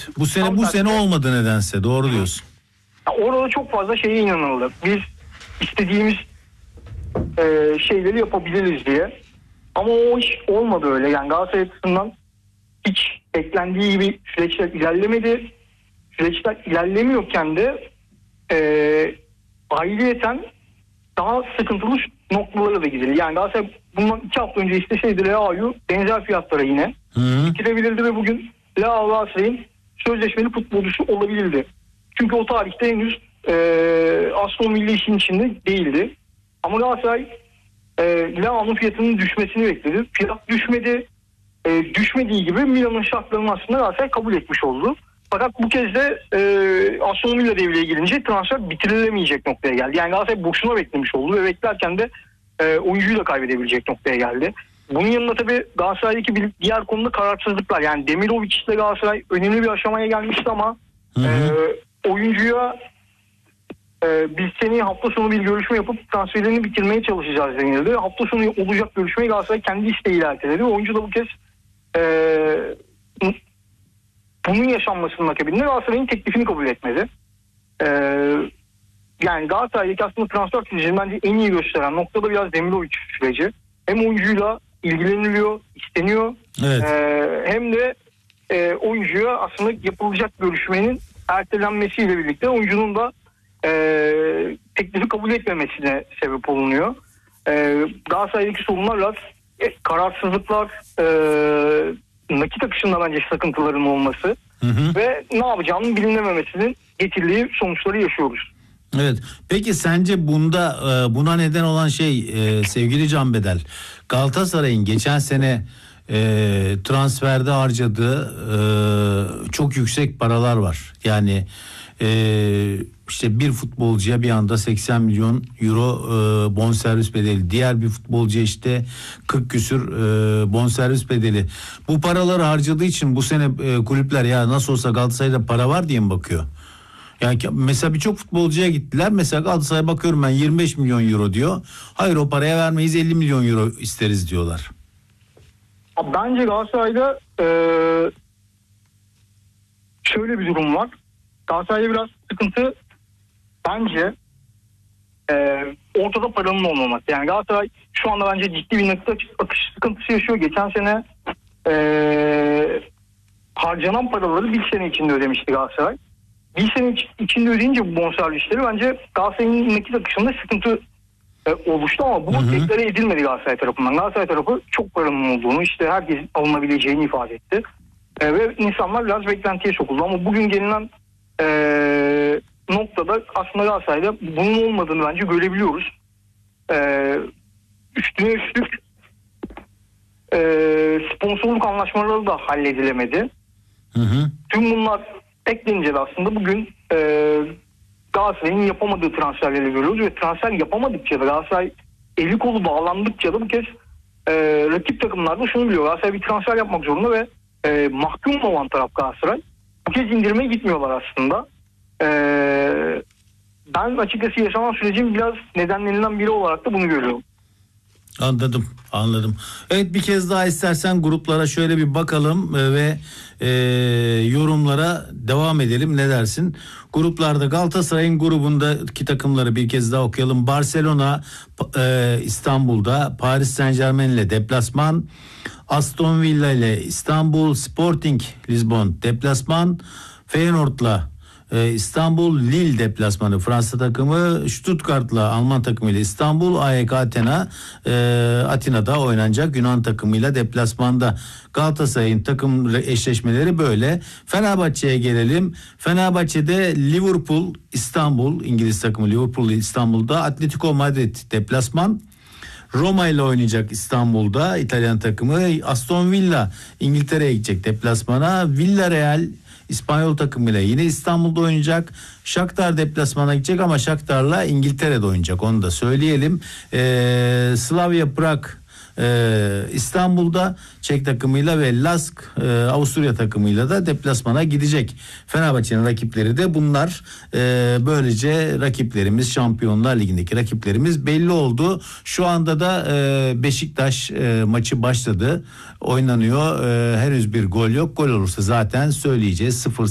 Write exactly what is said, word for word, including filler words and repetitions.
Evet. Bu sene Tam bu tersine, sene olmadı nedense. Doğru diyorsun. orada çok fazla şeye inanıldı. Biz istediğimiz e, şeyleri yapabiliriz diye. Ama o iş olmadı öyle. Yani Galatasaray açısından hiç beklendiği gibi süreçler ilerlemedi. Süreçler ilerlemiyorken de e, ayrıyeten daha sıkıntılı noktalara da gidildi. Yani Galatasaray bundan iki hafta önce isteseydi Leao'yu benzer fiyatlara yine Hı-hı. bitirebilirdi ve bugün Leao Galatasaray'ın sözleşmeli futbolcusu olabilirdi. Çünkü o tarihte henüz e, Aston Villa işin içinde değildi. Ama Galatasaray e, Leao'nun fiyatının düşmesini bekledi. Fiyat düşmedi. E, düşmediği gibi Milan'ın şartlarını aslında Galatasaray kabul etmiş oldu. Fakat bu kez de e, Aston Villa devreye girince transfer bitirilemeyecek noktaya geldi. Yani Galatasaray boşuna beklemiş oldu ve beklerken de e, oyuncuyu da kaybedebilecek noktaya geldi. Bunun yanında tabii Galatasaray'daki bir diğer konuda kararsızlıklar. Yani Demirovic ile Galatasaray önemli bir aşamaya gelmişti ama e, oyuncuya e, biz seni hafta sonu bir görüşme yapıp transferlerini bitirmeye çalışacağız denildi. Hafta sonu olacak görüşmeyi Galatasaray kendi isteğiyle erteledi. Oyuncu da bu kez e, bunun yaşanmasının akabinde Galatasaray'ın teklifini kabul etmedi. Ee, yani Galatasaray'daki aslında transfer sürecini bence en iyi gösteren noktada biraz Demirovic süreci. Hem oyuncuyla ilgileniliyor, isteniyor. Evet. Ee, hem de e, oyuncuya aslında yapılacak görüşmenin ertelenmesiyle birlikte oyuncunun da e, teklifi kabul etmemesine sebep olunuyor. E, Galatasaray'daki sorunlar biraz e, kararsızlıklar, e, nakit akışında bence sıkıntıların olması Hı hı. ve ne yapacağının bilinememesinin getirdiği sonuçları yaşıyoruz. Evet. Peki sence bunda buna neden olan şey sevgili Can Bedel, Galatasaray'ın geçen sene e, transferde harcadığı e, çok yüksek paralar var. Yani e, işte bir futbolcuya bir anda seksen milyon euro e, bonservis bedeli, diğer bir futbolcuya işte kırk küsür e, bonservis bedeli. Bu paraları harcadığı için bu sene e, kulüpler ya nasıl olsa Galatasaray'da para var diye mi bakıyor? Yani mesela birçok futbolcuya gittiler. Mesela Galatasaray'a bakıyorum ben yirmi beş milyon euro diyor. Hayır o paraya vermeyiz, elli milyon euro isteriz diyorlar. Bence Galatasaray'da e, şöyle bir durum var. Galatasaray'da biraz sıkıntı bence e, ortada paranın olmaması. Yani Galatasaray şu anda bence ciddi bir nakit akış sıkıntısı yaşıyor. Geçen sene e, harcanan paraları bir sene içinde ödemişti Galatasaray. Bir sene içinde ödeyince bu bonservisleri bence Galatasaray'ın nakit akışında sıkıntı e, oluştu ama bu deklare edilmedi Galatasaray tarafından. Galatasaray tarafı çok paranın olduğunu, işte herkesin alınabileceğini ifade etti. E, ve insanlar biraz beklentiye sokuldu ama bugün gelinen e, noktada aslında Galatasaray'da bunun olmadığını bence görebiliyoruz. E, üstüne üstlük e, sponsorluk anlaşmaları da halledilemedi. Hı hı. Tüm bunlar eklenince de aslında bugün e, Galatasaray'ın yapamadığı transferleri görüyoruz ve transfer yapamadıkça da Galatasaray eli kolu bağlandıkça da bu kez e, rakip takımlarda şunu biliyor. Galatasaray bir transfer yapmak zorunda ve e, mahkum olan taraf Galatasaray. Bu kez indirmeye gitmiyorlar aslında. E, ben açıkçası yaşanan sürecin biraz nedenlerinden biri olarak da bunu görüyorum. Anladım, anladım. Evet, bir kez daha istersen gruplara şöyle bir bakalım ve e, yorumlara devam edelim. Ne dersin? Gruplarda Galatasaray'ın grubundaki takımları bir kez daha okuyalım. Barcelona e, İstanbul'da, Paris Saint-Germain ile deplasman, Aston Villa ile İstanbul, Sporting Lisbon deplasman, Feyenoord'la İstanbul, Lille deplasmanı Fransa takımı, Stuttgart'la Alman takımıyla İstanbul, A E K Athena e, Atina'da oynanacak Yunan takımıyla deplasmanda. Galatasaray'ın takım eşleşmeleri böyle. Fenerbahçe'ye gelelim. Fenerbahçe'de Liverpool İstanbul, İngiliz takımı Liverpool İstanbul'da, Atletico Madrid deplasman, Roma ile oynayacak İstanbul'da İtalyan takımı, Aston Villa İngiltere'ye gidecek deplasmana, Villarreal İspanyol takımıyla yine İstanbul'da oynayacak. Shakhtar deplasmana gidecek ama Shakhtar'la İngiltere'de oynayacak, onu da söyleyelim. Ee, Slavia Prag e, İstanbul'da Çek takımıyla ve Lask e, Avusturya takımıyla da deplasmana gidecek. Fenerbahçe'nin rakipleri de bunlar. E, böylece rakiplerimiz, Şampiyonlar Ligi'ndeki rakiplerimiz belli oldu. Şu anda da e, Beşiktaş e, maçı başladı. Oynanıyor. E, henüz bir gol yok. Gol olursa zaten söyleyeceğiz. sıfır